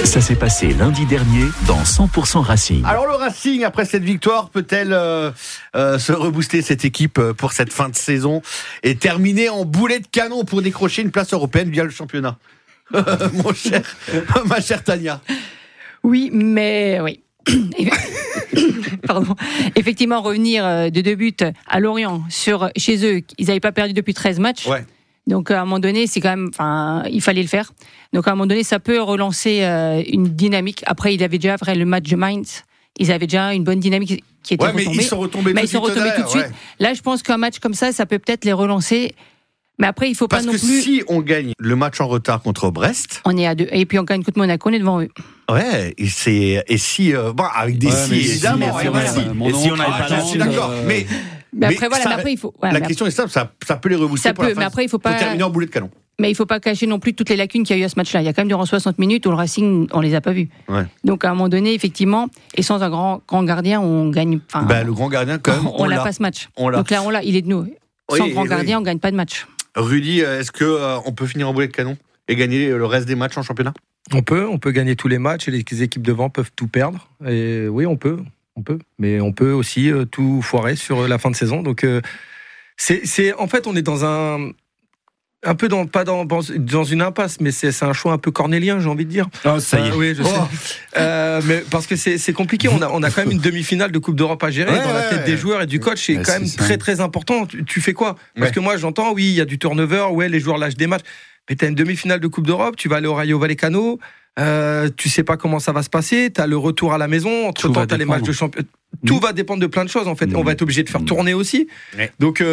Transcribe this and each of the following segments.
Ça s'est passé lundi dernier dans 100% Racing. Alors le Racing, après cette victoire, peut-elle se rebooster cette équipe pour cette fin de saison et terminer en boulet de canon pour décrocher une place européenne via le championnat? Ma chère Tania. Oui, mais oui. Pardon. Effectivement, revenir de 2 buts à Lorient chez eux, ils n'avaient pas perdu depuis 13 matchs. Ouais. Donc à un moment donné, c'est quand même, il fallait le faire. Donc à un moment donné, ça peut relancer une dynamique. Après, il avait déjà après le match de Mainz, ils avaient déjà une bonne dynamique qui était retombée. Mais ils sont retombés tout de suite. Ouais. Là, je pense qu'un match comme ça peut peut-être les relancer. Mais après, il faut pas non plus. Parce que si on gagne le match en retard contre Brest, on est à 2, et puis on gagne contre Monaco, on est devant eux. Ouais, et si avec des si évidemment. Et si on n'avait pas je suis d'accord. Mais après, voilà, mais après, il faut. La question est simple, ça peut les rebooster. Ça peut, mais après, il faut pas. Faut terminer en boulet de canon. Mais il ne faut pas cacher non plus toutes les lacunes qu'il y a eu à ce match-là. Il y a quand même durant 60 minutes où le Racing, on ne les a pas vus. Ouais. Donc à un moment donné, effectivement, et sans un grand gardien, on gagne. Le grand gardien, quand même. On l'a pas ce match. Donc là, il est de nous. Sans grand gardien, on ne gagne pas de match. Rudy, est-ce qu'on peut finir en boulet de canon et gagner le reste des matchs en championnat? On peut gagner tous les matchs et les équipes devant peuvent tout perdre. Et oui, on peut. Mais on peut aussi tout foirer sur la fin de saison. Donc c'est en fait, on est dans un peu pas dans une impasse, mais c'est un choix un peu cornélien, j'ai envie de dire. Oh, ça y est. Oui, je sais. Mais parce que c'est compliqué. On a quand même une demi-finale de Coupe d'Europe à gérer dans la tête des joueurs et du coach. C'est quand même très très important. Tu fais quoi? Parce que moi, j'entends, oui, il y a du turnover. Ouais, les joueurs lâchent des matchs. Mais t'as une demi-finale de Coupe d'Europe. Tu vas aller au Rayo Vallecano. Tu sais pas comment ça va se passer. T'as le retour à la maison. Entre-temps, t'as les matchs de championnat. Tout va dépendre de plein de choses. En fait, on va être obligé de faire tourner aussi. Donc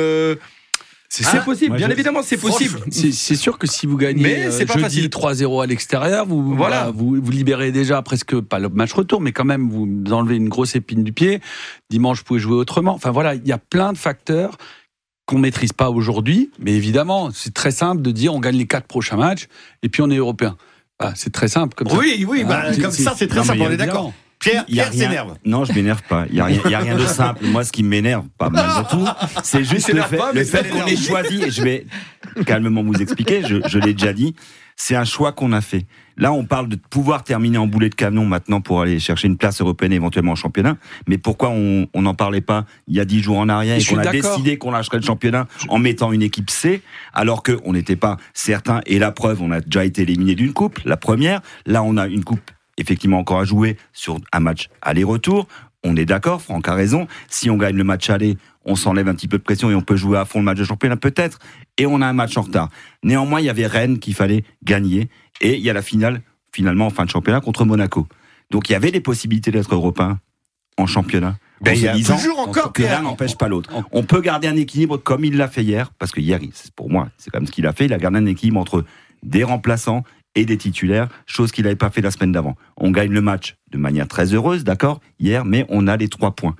c'est possible, bien évidemment, c'est possible. C'est sûr que si vous gagnez jeudi 3-0 à l'extérieur, vous libérez déjà presque, pas le match retour, mais quand même, vous enlevez une grosse épine du pied. Dimanche, vous pouvez jouer autrement. Enfin voilà, il y a plein de facteurs qu'on maîtrise pas aujourd'hui, mais évidemment, c'est très simple de dire on gagne les 4 prochains matchs et puis on est européen. Voilà, c'est très simple comme ça. Oui, comme ça, c'est très simple, on est d'accord. Pierre s'énerve. Non, je m'énerve pas. Il y a rien de simple. Moi, ce qui m'énerve, pas mal de tout, c'est juste le fait qu'on ait choisi. Et je vais calmement vous expliquer. Je l'ai déjà dit. C'est un choix qu'on a fait. Là, on parle de pouvoir terminer en boulet de canon maintenant pour aller chercher une place européenne, éventuellement en championnat. Mais pourquoi on n'en parlait pas il y a 10 jours en arrière et qu'on a décidé qu'on lâcherait le championnat en mettant une équipe C, alors qu'on n'était pas certain. Et la preuve, on a déjà été éliminé d'une coupe, la première. Là, on a une coupe effectivement encore à jouer sur un match aller-retour. On est d'accord, Franck a raison. Si on gagne le match aller, on s'enlève un petit peu de pression et on peut jouer à fond le match de championnat peut-être. Et on a un match en retard. Néanmoins, il y avait Rennes qu'il fallait gagner. Et il y a la finale, finalement, en fin de championnat contre Monaco. Donc il y avait des possibilités d'être européen en championnat. Il y a toujours encore que l'un n'empêche pas l'autre. On peut garder un équilibre comme il l'a fait hier. Parce que hier, pour moi, c'est quand même ce qu'il a fait. Il a gardé un équilibre entre des remplaçants et des titulaires, chose qu'il n'avait pas fait la semaine d'avant. On gagne le match de manière très heureuse, d'accord, hier, mais on a les 3 points.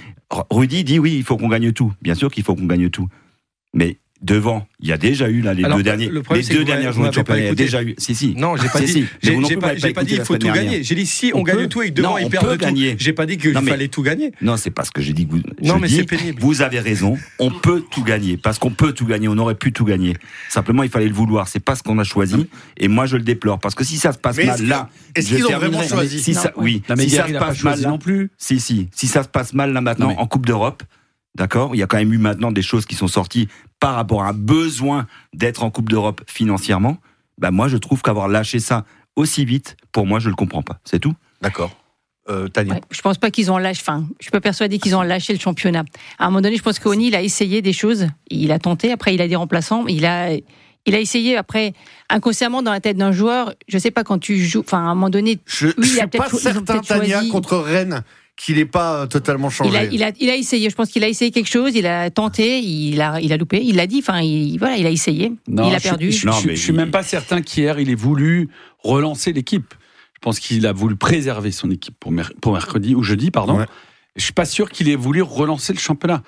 Rudy dit oui, il faut qu'on gagne tout. Bien sûr qu'il faut qu'on gagne tout. Mais devant, il y a déjà eu là les deux dernières journées de championnat. Il y a déjà eu. Si. Non, j'ai pas dit. J'ai pas dit il faut tout gagner. J'ai dit si on gagne tout et que devant ils perdent tout. J'ai pas dit qu'il fallait tout gagner. Non, c'est pas ce que j'ai dit. C'est pénible. Vous avez raison. On peut tout gagner parce qu'on peut tout gagner. On aurait pu tout gagner. Simplement, il fallait le vouloir. C'est pas ce qu'on a choisi. Et moi, je le déplore parce que si ça se passe mal là, est-ce qu'ils ont vraiment choisi? Oui. Si ça se passe mal non plus. Si ça se passe mal là maintenant en Coupe d'Europe. D'accord, il y a quand même eu maintenant des choses qui sont sorties par rapport à un besoin d'être en Coupe d'Europe financièrement. Moi, je trouve qu'avoir lâché ça aussi vite, pour moi, je le comprends pas. C'est tout. D'accord. Tania. Ouais, je pense pas qu'ils ont lâché. Enfin, je suis pas persuadée qu'ils ont lâché le championnat. À un moment donné, je pense qu'Oni, il a essayé des choses. Il a tenté. Après, il a des remplaçants. Il a essayé. Après, inconsciemment, dans la tête d'un joueur, je sais pas quand tu joues. Enfin, à un moment donné, je suis pas certain, Tania, contre Rennes, qu'il n'est pas totalement changé. Il a essayé. Je pense qu'il a essayé quelque chose. Il a tenté. Il a loupé. Il l'a dit. Enfin, il a essayé. Il a perdu. Je suis même pas certain qu'hier il ait voulu relancer l'équipe. Je pense qu'il a voulu préserver son équipe pour mercredi ou jeudi, pardon. Ouais. Je suis pas sûr qu'il ait voulu relancer le championnat.